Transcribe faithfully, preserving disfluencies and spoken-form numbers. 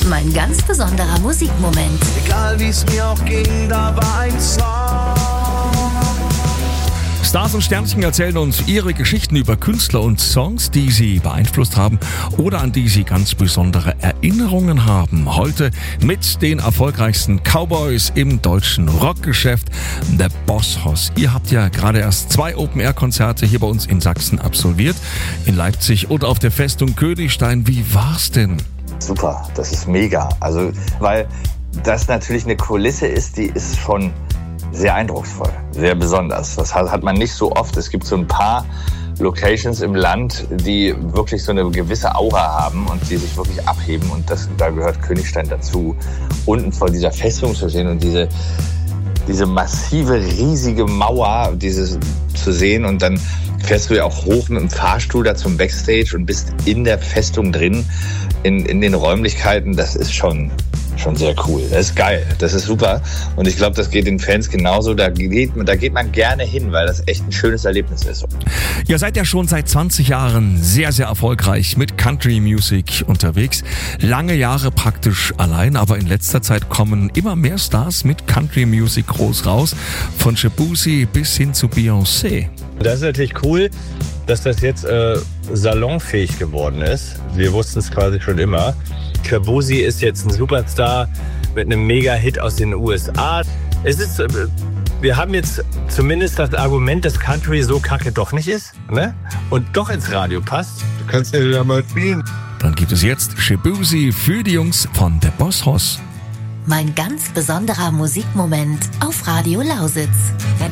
Mein ganz besonderer Musikmoment. Egal wie es mir auch ging, da war ein Song. Stars und Sternchen erzählen uns ihre Geschichten über Künstler und Songs, die sie beeinflusst haben oder an die sie ganz besondere Erinnerungen haben. Heute mit den erfolgreichsten Cowboys im deutschen Rockgeschäft, The Boss Hoss. Ihr habt ja gerade erst zwei Open-Air-Konzerte hier bei uns in Sachsen absolviert, in Leipzig und auf der Festung Königstein. Wie war's denn? Super, das ist mega. Also, weil das natürlich eine Kulisse ist, die ist schon sehr eindrucksvoll, sehr besonders. Das hat man nicht so oft. Es gibt so ein paar Locations im Land, die wirklich so eine gewisse Aura haben und die sich wirklich abheben. Und das, da gehört Königstein dazu. Unten vor dieser Festung zu sehen und diese, diese massive, riesige Mauer dieses zu sehen. Und dann fährst du ja auch hoch mit dem Fahrstuhl da zum Backstage und bist in der Festung drin, in, in den Räumlichkeiten. Das ist schon... Schon sehr cool. Das ist geil. Das ist super. Und ich glaube, das geht den Fans genauso. Da geht, da geht man gerne hin, weil das echt ein schönes Erlebnis ist. Ihr seid ja schon seit zwanzig Jahren sehr, sehr erfolgreich mit Country Music unterwegs. Lange Jahre praktisch allein, aber in letzter Zeit kommen immer mehr Stars mit Country Music groß raus. Von Shaboozey bis hin zu Beyoncé. Das ist natürlich cool, dass das jetzt äh, salonfähig geworden ist. Wir wussten es quasi schon immer. Shaboozey ist jetzt ein Superstar mit einem Mega-Hit aus den U S A. Es ist, wir haben jetzt zumindest das Argument, dass Country so kacke doch nicht ist, ne? Und doch ins Radio passt. Du kannst ja wieder mal spielen. Dann gibt es jetzt Shaboozey für die Jungs von The Boss Hoss. Mein ganz besonderer Musikmoment auf Radio Lausitz.